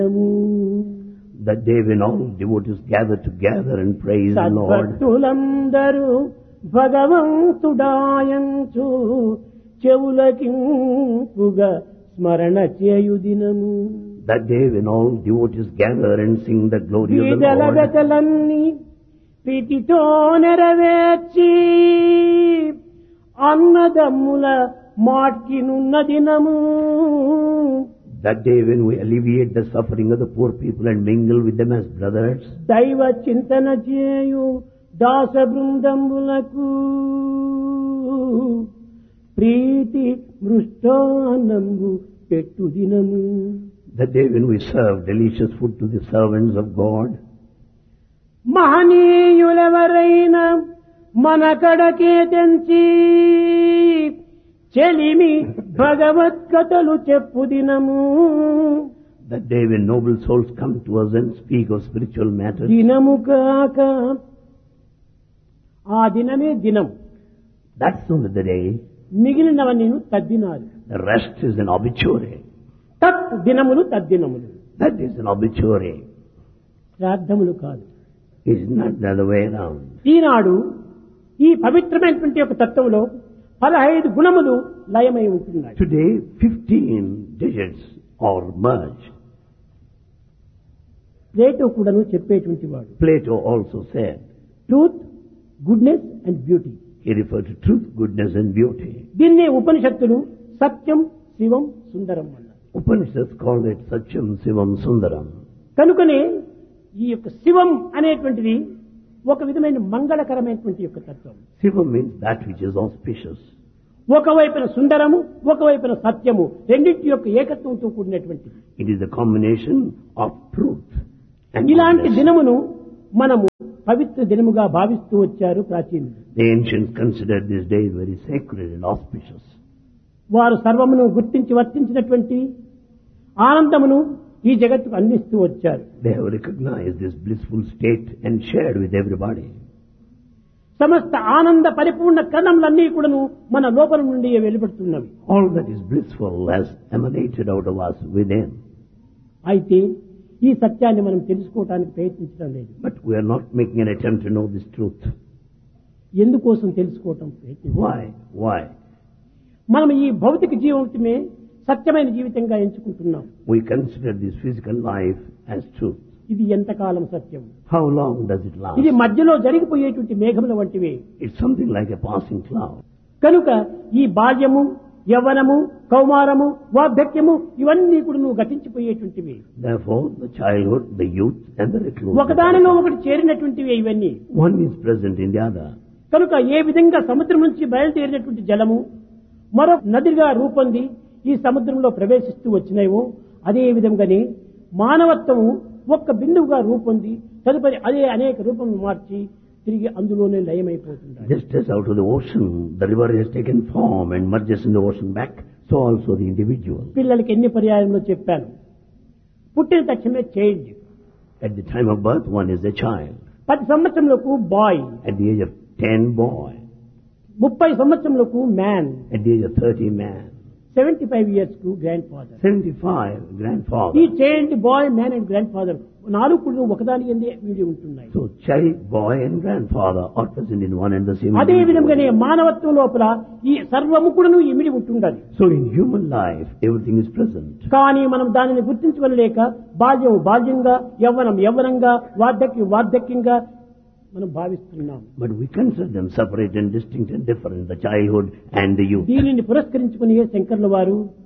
That day when all devotees gather together and praise the Lord. సద్భక్తులందరూ భగవంతుడాయంచు చెవులకింపుగా స్మరణ చేయు దినము. That day when all devotees gather and sing the glory of the Lord. వీడలగతలన్నీ ప్రీతితో నెరవేర్చి అన్నదమ్ముల మాట్కినున్న దినము. That day when we alleviate the suffering of the poor people and mingle with them as brothers. దైవ చింతన చేయు దాస బృందంబులకు ప్రీతి మృష్టాన్నంబు పెట్టు దినము. That day when we serve delicious food to the servants of God. మహనీయులెవరైనా మన కడకే తెంచి చెలిమి భగవద్గతలు చెప్పు దినము. That day when noble souls come to us and speak of spiritual matters. దినము కాక ఆ దినమే దినం. That's only the day. మిగిలినవన్నీ తద్దినాలు. The rest is an obituary. తత్ దినములు తద్దినములు. That is an obituary. శ్రాద్ధములు కాదు. It's not the other way around. ఈనాడు ఈ పవిత్రమైనటువంటి యొక్క తత్వంలో 15 గుణములు లయమై ఉంటున్నాయి. Today 15 digits are merged. Plato కూడాను చెప్పేటువంటి వాడు. Plato also said. Truth, goodness and beauty. He referred to truth, goodness and beauty. దీన్నే ఉపనిషత్తులు సత్యం, శివం, సుందరం అన్నారు. Upanishads called it Satyam, Sivam, Sundaram. కనుకనే ఈ యొక్క శివం అనేటువంటిది ఒక విధమైన మంగళకరమైనటువంటి యొక్క తత్వం. Sivam means that which is auspicious. ఒకవైపున సుందరము, ఒకవైపున సత్యము, రెండింటి యొక్క ఏకత్వంతో కూడినటువంటిది. It is a combination of truth and ఇలాంటి goodness. దినమును మనము పవిత్ర దినముగా భావిస్తూ వచ్చారు ప్రాచీనులు. The ancients considered this day very sacred and auspicious. వారు సర్వమును గుర్తించి వర్తించినటువంటి ఆనందమును ఈ జగత్తుకు అందిస్తూ వచ్చారు. They have recognized this blissful state and shared with everybody. సమస్త ఆనంద పరిపూర్ణ కణములన్నీ కూడాను మన లోపల నుండి వెలువడుతున్నవి. All that is blissful has emanated out of us within. అయితే ఈ సత్యాన్ని మనం తెలుసుకోవడానికి ప్రయత్నించడం లేదు. But we are not making an attempt to know this truth. ఎందుకోసం తెలుసుకోవటం ప్రయత్నం? Why? మనం ఈ భౌతిక జీవితమే సత్యమైన జీవితంగా ఎంచుకుంటున్నాం. We consider this physical life as truth. ఇది ఎంతకాలం సత్యం? How long does it last? ఇది మధ్యలో జరిగిపోయేటువంటి మేఘముల వంటివే. It's something like a passing cloud. కనుక ఈ బాల్యము, యవ్వనము, కౌమారము, వార్ధక్యము ఇవన్నీ కూడా నువ్వు గతించిపోయేటువంటివి. Therefore, the childhood, the youth and the reclusion. ఒకదానిలో ఒకటి చేరినటువంటివి ఇవన్నీ. One is present in the other. కనుక ఏ విధంగా సముద్రం నుంచి బయలుదేరినటువంటి జలము మరో నదిగా రూపొంది ఈ సముద్రంలో ప్రవేశిస్తూ వచ్చినాయో అదే విధంగానే మానవత్వము ఒక్క బిందువుగా రూపొంది తదుపరి అదే అనేక రూపములు మార్చి తిరిగి అందులోనే లయమైపోతుంది. Just as out of the ocean, the river has taken form and merges in the ocean back, so also the individual. పిల్లలకి ఎన్ని పర్యాయంలో చెప్పాను, పుట్టిన తక్షణమే child. At the time of birth, one is a child. 10 సంవత్సరములకు bye. At the age of 10, boy. 30 సంవత్సరములకు man. At the age of 30, man. 75 years కు grand father. 75, grandfather. ఈ child, bye, man and grand father 4 కూడా ఒకదాని ఎందే వీడి ఉంటున్నాయి. So child, boy and grandfather are present in one and the same. అదే విధంగానే మానవత్వం లోపల ఈ సర్వము కూడా ఇమిడి ఉంటుండాలి. So in human life, everything is present. కానీ మనం దానిని గుర్తించుకోలేక బాల్యం బాల్యంగా, యవ్వనం యవ్వనంగా, వార్ధక్యం వార్ధక్యంగా మనం భావిస్తున్నాం. But we consider them separate and distinct and different, the childhood and the youth. దీనిని పురస్కరించుకుని శంకర్ల వారు